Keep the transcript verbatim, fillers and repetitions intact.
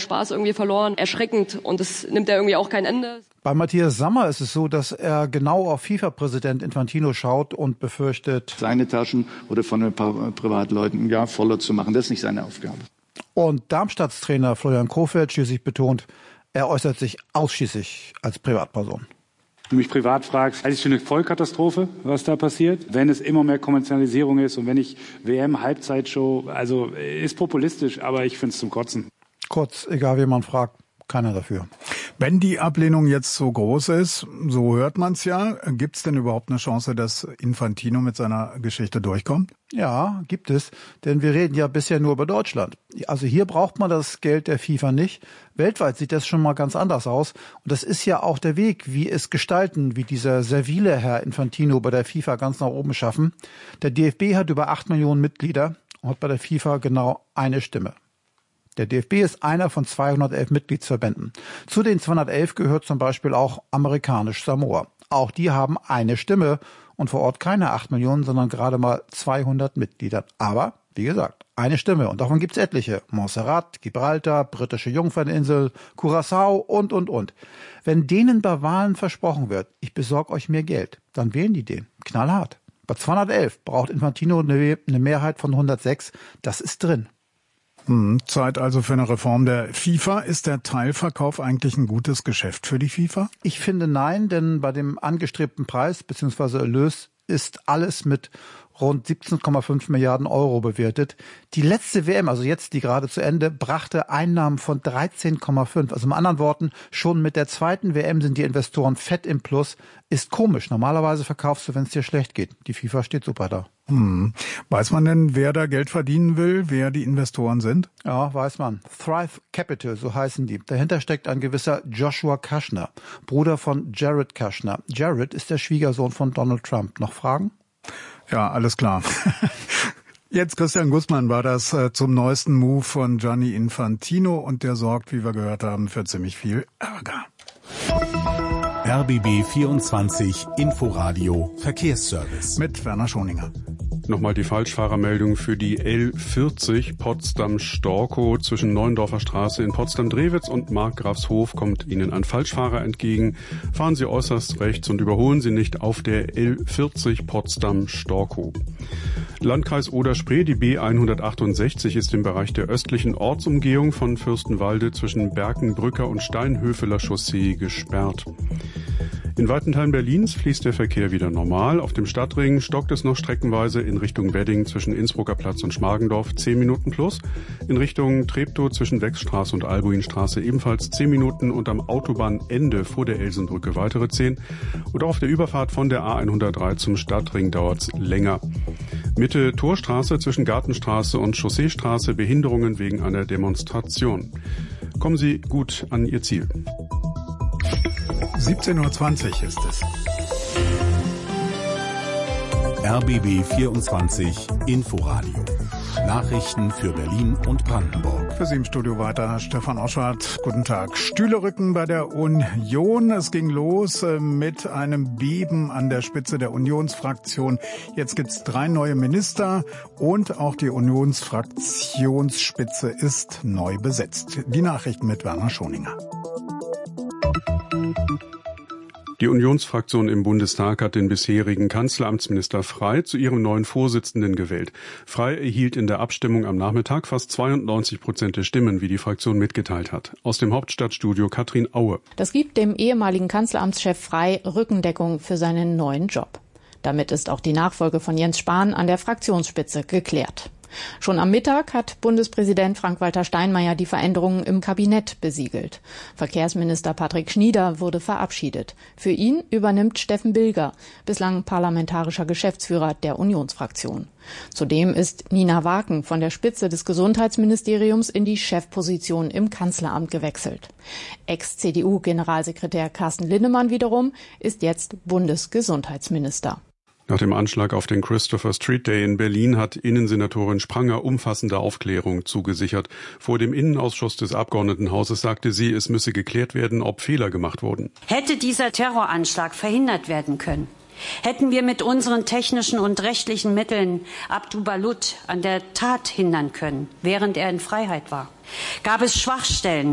Spaß irgendwie verloren. Erschreckend und es nimmt ja irgendwie auch kein Ende. Bei Matthias Sammer ist es so, dass er genau auf FIFA-Präsident Infantino schaut und befürchtet, seine Taschen oder von ein paar Privatleuten ja voller zu machen. Das ist nicht seine Aufgabe. Und Darmstadts-Trainer Florian Kohfeldt schließlich betont, er äußert sich ausschließlich als Privatperson. Wenn du mich privat fragst, halte ich es für eine Vollkatastrophe, was da passiert. Wenn es immer mehr Kommerzialisierung ist und wenn ich W M, Halbzeitshow, also ist populistisch, aber ich finde es zum Kotzen. Kurz, egal wie man fragt, keiner dafür. Wenn die Ablehnung jetzt so groß ist, so hört man es ja, gibt es denn überhaupt eine Chance, dass Infantino mit seiner Geschichte durchkommt? Ja, gibt es, denn wir reden ja bisher nur über Deutschland. Also hier braucht man das Geld der FIFA nicht. Weltweit sieht das schon mal ganz anders aus. Und das ist ja auch der Weg, wie es gestalten, wie dieser servile Herr Infantino bei der FIFA ganz nach oben schaffen. Der D F B hat über acht Millionen Mitglieder und hat bei der FIFA genau eine Stimme. Der D F B ist einer von zweihundertelf Mitgliedsverbänden. Zu den zweihundertelf gehört zum Beispiel auch amerikanisch Samoa. Auch die haben eine Stimme und vor Ort keine acht Millionen, sondern gerade mal zweihundert Mitglieder. Aber, wie gesagt, eine Stimme. Und davon gibt's etliche. Montserrat, Gibraltar, britische Jungferninsel, Curaçao und, und, und. Wenn denen bei Wahlen versprochen wird, ich besorge euch mehr Geld, dann wählen die den. Knallhart. Bei zweihundertelf braucht Infantino eine Mehrheit von hundertsechs. Das ist drin. Zeit also für eine Reform der FIFA. Ist der Teilverkauf eigentlich ein gutes Geschäft für die FIFA? Ich finde nein, denn bei dem angestrebten Preis bzw. Erlös ist alles mit rund siebzehn Komma fünf Milliarden Euro bewertet. Die letzte W M, also jetzt die gerade zu Ende, brachte Einnahmen von dreizehn Komma fünf. Also in anderen Worten, schon mit der zweiten W M sind die Investoren fett im Plus. Ist komisch. Normalerweise verkaufst du, wenn es dir schlecht geht. Die FIFA steht super da. Hm. Weiß man denn, wer da Geld verdienen will, wer die Investoren sind? Ja, weiß man. Thrive Capital, so heißen die. Dahinter steckt ein gewisser Joshua Kushner, Bruder von Jared Kushner. Jared ist der Schwiegersohn von Donald Trump. Noch Fragen? Ja, alles klar. Jetzt Christian Gußmann war das äh, zum neuesten Move von Gianni Infantino und der sorgt, wie wir gehört haben, für ziemlich viel Ärger. R B B vierundzwanzig Inforadio Verkehrsservice mit Werner Schoninger. Nochmal die Falschfahrermeldung für die L vierzig Potsdam-Storkow zwischen Neuendorfer Straße in Potsdam-Drewitz und Markgrafshof kommt Ihnen ein Falschfahrer entgegen. Fahren Sie äußerst rechts und überholen Sie nicht auf der L vierzig Potsdam-Storkow. Landkreis Oder-Spree, die B hundertachtundsechzig ist im Bereich der östlichen Ortsumgehung von Fürstenwalde zwischen Berkenbrücker und Steinhöfeler Chaussee gesperrt. In weiten Teilen Berlins fließt der Verkehr wieder normal. Auf dem Stadtring stockt es noch streckenweise in Richtung Wedding zwischen Innsbrucker Platz und Schmargendorf zehn Minuten plus. In Richtung Treptow zwischen Wechsstraße und Albuinstraße ebenfalls zehn Minuten und am Autobahnende vor der Elsenbrücke weitere zehn. Und auch auf der Überfahrt von der A hundertdrei zum Stadtring dauert's länger. Mitte Torstraße zwischen Gartenstraße und Chausseestraße Behinderungen wegen einer Demonstration. Kommen Sie gut an Ihr Ziel. siebzehn Uhr zwanzig ist es. R B B vierundzwanzig Inforadio. Nachrichten für Berlin und Brandenburg. Für Sie im Studio weiter Stefan Oschwart. Guten Tag. Stühlerücken bei der Union. Es ging los mit einem Beben an der Spitze der Unionsfraktion. Jetzt gibt's drei neue Minister und auch die Unionsfraktionsspitze ist neu besetzt. Die Nachrichten mit Werner Schoninger. Die Unionsfraktion im Bundestag hat den bisherigen Kanzleramtsminister Frey zu ihrem neuen Vorsitzenden gewählt. Frey erhielt in der Abstimmung am Nachmittag fast zweiundneunzig Prozent der Stimmen, wie die Fraktion mitgeteilt hat. Aus dem Hauptstadtstudio Katrin Aue. Das gibt dem ehemaligen Kanzleramtschef Frey Rückendeckung für seinen neuen Job. Damit ist auch die Nachfolge von Jens Spahn an der Fraktionsspitze geklärt. Schon am Mittag hat Bundespräsident Frank-Walter Steinmeier die Veränderungen im Kabinett besiegelt. Verkehrsminister Patrick Schnieder wurde verabschiedet. Für ihn übernimmt Steffen Bilger, bislang parlamentarischer Geschäftsführer der Unionsfraktion. Zudem ist Nina Waken von der Spitze des Gesundheitsministeriums in die Chefposition im Kanzleramt gewechselt. Ex-C D U-Generalsekretär Carsten Linnemann wiederum ist jetzt Bundesgesundheitsminister. Nach dem Anschlag auf den Christopher Street Day in Berlin hat Innensenatorin Spranger umfassende Aufklärung zugesichert. Vor dem Innenausschuss des Abgeordnetenhauses sagte sie, es müsse geklärt werden, ob Fehler gemacht wurden. Hätte dieser Terroranschlag verhindert werden können? Hätten wir mit unseren technischen und rechtlichen Mitteln Abdu Balut an der Tat hindern können, während er in Freiheit war? Gab es Schwachstellen